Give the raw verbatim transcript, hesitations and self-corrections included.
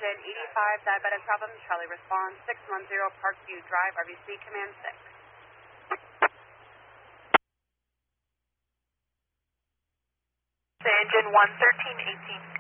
engine eighty-five, diabetic problem, Charlie response, six one zero Parkview Drive, R B C, command six. The engine one thirteen eighteen.